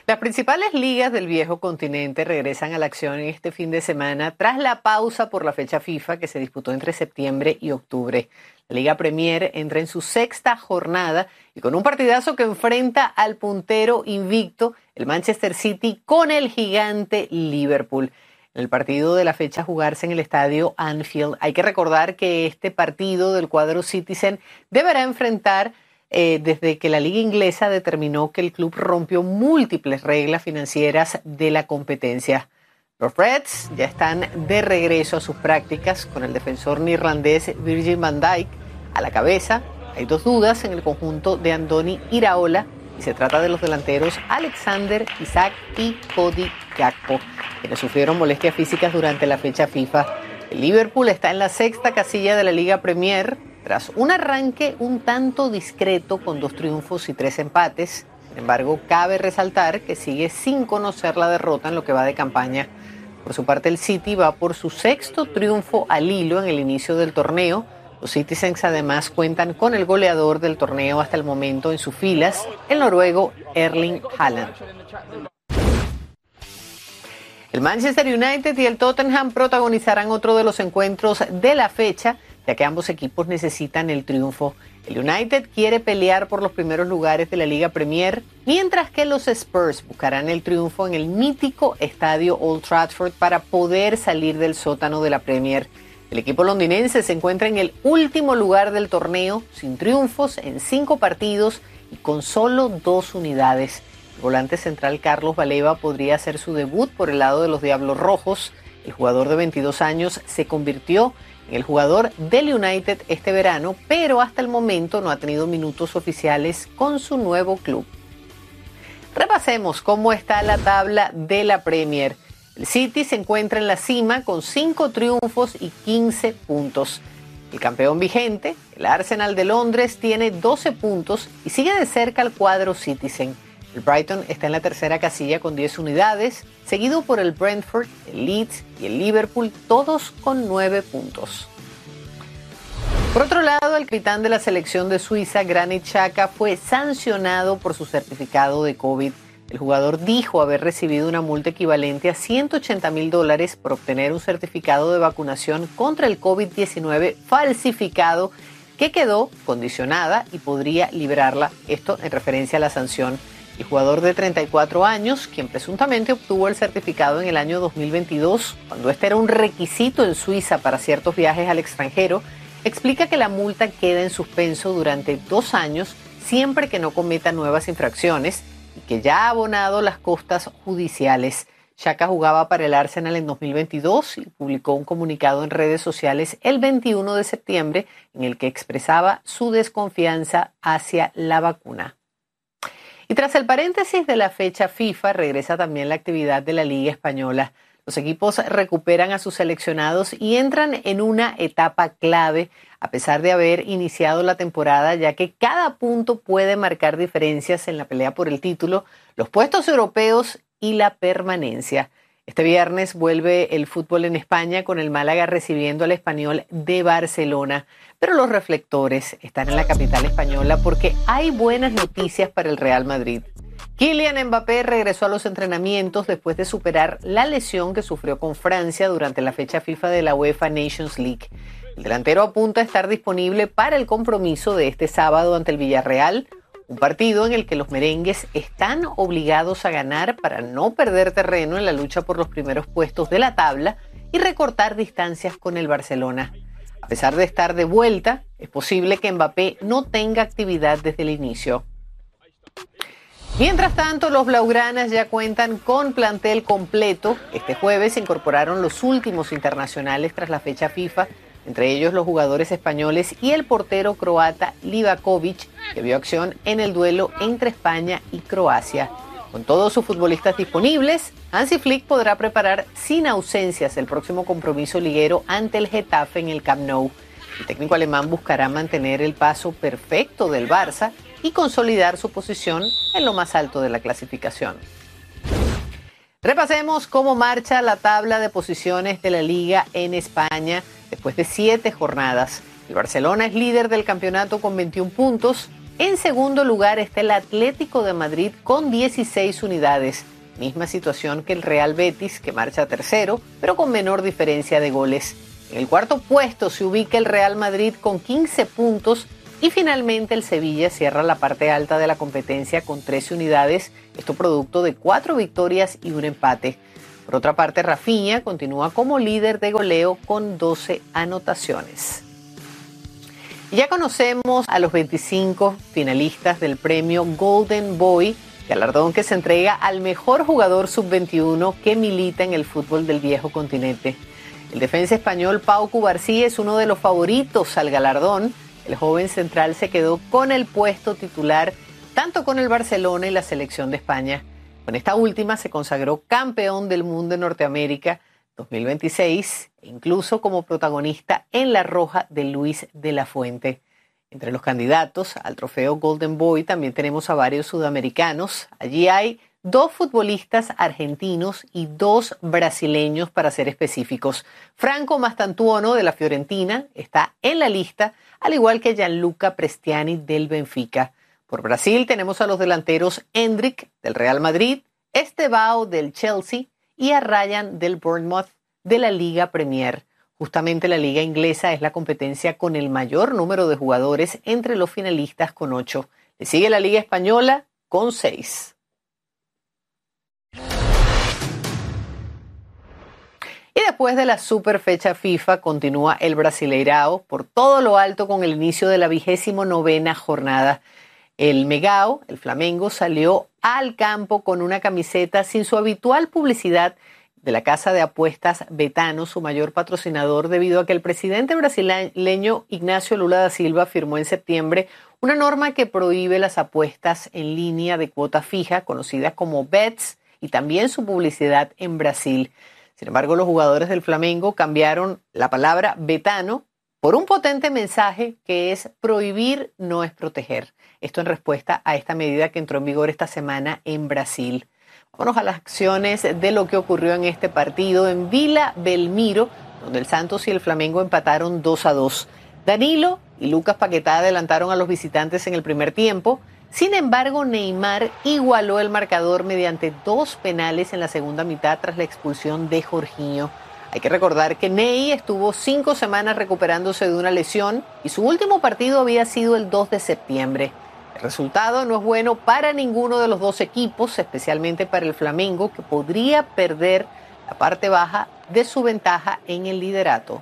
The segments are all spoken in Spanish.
Las principales ligas del viejo continente regresan a la acción este fin de semana tras la pausa por la fecha FIFA que se disputó entre septiembre y octubre. La Liga Premier entra en su sexta jornada y con un partidazo que enfrenta al puntero invicto, el Manchester City, con el gigante Liverpool. En el partido de la fecha a jugarse en el estadio Anfield, hay que recordar que este partido del cuadro Citizen deberá enfrentar desde que la Liga Inglesa determinó que el club rompió múltiples reglas financieras de la competencia. Los Reds ya están de regreso a sus prácticas con el defensor neerlandés Virgil van Dijk a la cabeza. Hay dos dudas en el conjunto de Andoni Iraola y se trata de los delanteros Alexander Isak y Cody Gakpo, quienes sufrieron molestias físicas durante la fecha FIFA. El Liverpool está en la sexta casilla de la Liga Premier tras un arranque un tanto discreto con 2 triunfos y 3 empates. Sin embargo, cabe resaltar que sigue sin conocer la derrota en lo que va de campaña. Por su parte, el City va por su sexto triunfo al hilo en el inicio del torneo. Los Citizens además cuentan con el goleador del torneo hasta el momento en sus filas, el noruego Erling Haaland. El Manchester United y el Tottenham protagonizarán otro de los encuentros de la fecha, ya que ambos equipos necesitan el triunfo. El United quiere pelear por los primeros lugares de la Liga Premier, mientras que los Spurs buscarán el triunfo en el mítico estadio Old Trafford para poder salir del sótano de la Premier. El equipo londinense se encuentra en el último lugar del torneo, sin triunfos en 5 partidos y con solo 2 unidades. El volante central Carlos Baleba podría hacer su debut por el lado de los Diablos Rojos. El jugador de 22 años se convirtió en el jugador del United este verano, pero hasta el momento no ha tenido minutos oficiales con su nuevo club. Repasemos cómo está la tabla de la Premier. El City se encuentra en la cima con 5 triunfos y 15 puntos. El campeón vigente, el Arsenal de Londres, tiene 12 puntos y sigue de cerca al cuadro Citizen. El Brighton está en la tercera casilla con 10 unidades, seguido por el Brentford, el Leeds y el Liverpool, todos con 9 puntos. Por otro lado, el capitán de la selección de Suiza, Granit Xhaka, fue sancionado por su certificado de COVID. El jugador dijo haber recibido una multa equivalente a $180,000 por obtener un certificado de vacunación contra el COVID-19 falsificado, que quedó condicionada y podría librarla, esto en referencia a la sanción. El jugador de 34 años, quien presuntamente obtuvo el certificado en el año 2022, cuando este era un requisito en Suiza para ciertos viajes al extranjero, explica que la multa queda en suspenso durante 2 años siempre que no cometa nuevas infracciones y que ya ha abonado las costas judiciales. Xhaka jugaba para el Arsenal en 2022 y publicó un comunicado en redes sociales el 21 de septiembre en el que expresaba su desconfianza hacia la vacuna. Y tras el paréntesis de la fecha FIFA, regresa también la actividad de la Liga Española. Los equipos recuperan a sus seleccionados y entran en una etapa clave, a pesar de haber iniciado la temporada, ya que cada punto puede marcar diferencias en la pelea por el título, los puestos europeos y la permanencia. Este viernes vuelve el fútbol en España con el Málaga recibiendo al Español de Barcelona. Pero los reflectores están en la capital española porque hay buenas noticias para el Real Madrid. Kylian Mbappé regresó a los entrenamientos después de superar la lesión que sufrió con Francia durante la fecha FIFA de la UEFA Nations League. El delantero apunta a estar disponible para el compromiso de este sábado ante el Villarreal, un partido en el que los merengues están obligados a ganar para no perder terreno en la lucha por los primeros puestos de la tabla y recortar distancias con el Barcelona. A pesar de estar de vuelta, es posible que Mbappé no tenga actividad desde el inicio. Mientras tanto, los blaugranas ya cuentan con plantel completo. Este jueves se incorporaron los últimos internacionales tras la fecha FIFA, entre ellos los jugadores españoles y el portero croata Livakovic, que vio acción en el duelo entre España y Croacia. Con todos sus futbolistas disponibles, Hansi Flick podrá preparar sin ausencias el próximo compromiso liguero ante el Getafe en el Camp Nou. El técnico alemán buscará mantener el paso perfecto del Barça y consolidar su posición en lo más alto de la clasificación. Repasemos cómo marcha la tabla de posiciones de la Liga en España después de 7 jornadas. El Barcelona es líder del campeonato con 21 puntos, En segundo lugar está el Atlético de Madrid con 16 unidades. Misma situación que el Real Betis, que marcha tercero, pero con menor diferencia de goles. En el cuarto puesto se ubica el Real Madrid con 15 puntos y finalmente el Sevilla cierra la parte alta de la competencia con 13 unidades, esto producto de 4 victorias y un empate. Por otra parte, Rafinha continúa como líder de goleo con 12 anotaciones. Ya conocemos a los 25 finalistas del premio Golden Boy, galardón que se entrega al mejor jugador sub-21 que milita en el fútbol del viejo continente. El defensa español Pau Cubarsí es uno de los favoritos al galardón. El joven central se quedó con el puesto titular tanto con el Barcelona y la selección de España. Con esta última se consagró campeón del mundo en Norteamérica 2026 e incluso como protagonista en La Roja de Luis de la Fuente. Entre los candidatos al trofeo Golden Boy también tenemos a varios sudamericanos. Allí hay 2 futbolistas argentinos y 2 brasileños, para ser específicos. Franco Mastantuono de la Fiorentina está en la lista, al igual que Gianluca Prestiani del Benfica. Por Brasil tenemos a los delanteros Endrick del Real Madrid, Estevao del Chelsea y a Ryan del Bournemouth de la Liga Premier. Justamente la liga inglesa es la competencia con el mayor número de jugadores entre los finalistas con 8. Le sigue la Liga Española con 6. Y después de la super fecha FIFA continúa el Brasileirao por todo lo alto con el inicio de la 29ª jornada. El Megao, el Flamengo, salió al campo con una camiseta sin su habitual publicidad de la casa de apuestas Betano, su mayor patrocinador, debido a que el presidente brasileño Ignacio Lula da Silva firmó en septiembre una norma que prohíbe las apuestas en línea de cuota fija, conocidas como bets, y también su publicidad en Brasil. Sin embargo, los jugadores del Flamengo cambiaron la palabra Betano por un potente mensaje que es prohibir no es proteger. Esto en respuesta a esta medida que entró en vigor esta semana en Brasil. Vámonos a las acciones de lo que ocurrió en este partido en Vila Belmiro, donde el Santos y el Flamengo empataron 2-2. Danilo y Lucas Paquetá adelantaron a los visitantes en el primer tiempo. Sin embargo, Neymar igualó el marcador mediante 2 penales en la segunda mitad tras la expulsión de Jorginho. Hay que recordar que Ney estuvo 5 semanas recuperándose de una lesión y su último partido había sido el 2 de septiembre. El resultado no es bueno para ninguno de los 2 equipos, especialmente para el Flamengo, que podría perder la parte baja de su ventaja en el liderato.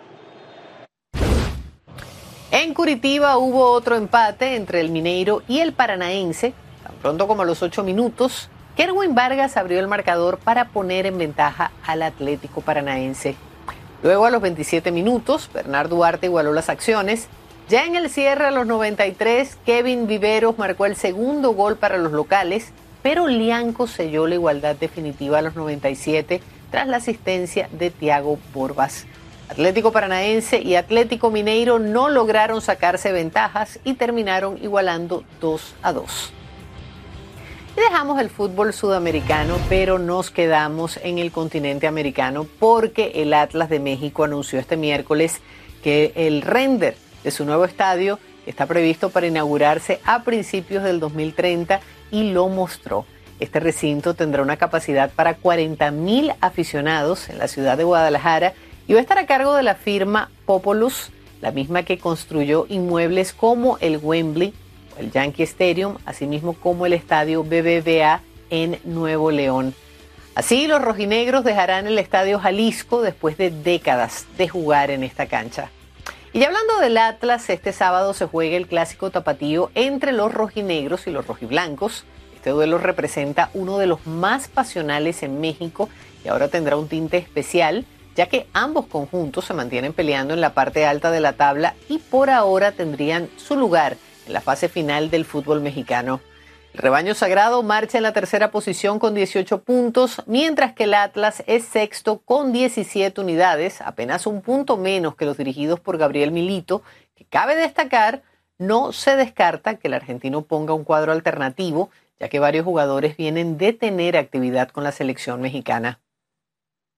En Curitiba hubo otro empate entre el Mineiro y el Paranaense. Tan pronto como a los 8 minutos, Kerwin Vargas abrió el marcador para poner en ventaja al Atlético Paranaense. Luego, a los 27 minutos, Bernardo Duarte igualó las acciones. Ya en el cierre a los 93, Kevin Viveros marcó el segundo gol para los locales, pero Lianco selló la igualdad definitiva a los 97 tras la asistencia de Thiago Borbas. Atlético Paranaense y Atlético Mineiro no lograron sacarse ventajas y terminaron igualando 2-2. Y dejamos el fútbol sudamericano, pero nos quedamos en el continente americano porque el Atlas de México anunció este miércoles que el render de su nuevo estadio está previsto para inaugurarse a principios del 2030 y lo mostró. Este recinto tendrá una capacidad para 40,000 aficionados en la ciudad de Guadalajara y va a estar a cargo de la firma Populous, la misma que construyó inmuebles como el Wembley, el Yankee Stadium, asimismo como el estadio BBVA en Nuevo León. Así, los rojinegros dejarán el estadio Jalisco después de décadas de jugar en esta cancha. Y ya hablando del Atlas, este sábado se juega el clásico tapatío entre los rojinegros y los rojiblancos. Este duelo representa uno de los más pasionales en México y ahora tendrá un tinte especial, ya que ambos conjuntos se mantienen peleando en la parte alta de la tabla y por ahora tendrían su lugar en la fase final del fútbol mexicano. El rebaño sagrado marcha en la tercera posición con 18 puntos, mientras que el Atlas es sexto con 17 unidades, apenas un punto menos que los dirigidos por Gabriel Milito, que cabe destacar, no se descarta que el argentino ponga un cuadro alternativo, ya que varios jugadores vienen de tener actividad con la selección mexicana.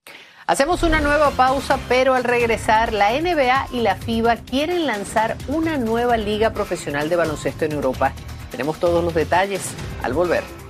Hacemos una nueva pausa, pero al regresar, la NBA y la FIBA quieren lanzar una nueva liga profesional de baloncesto en Europa. Tenemos todos los detalles al volver.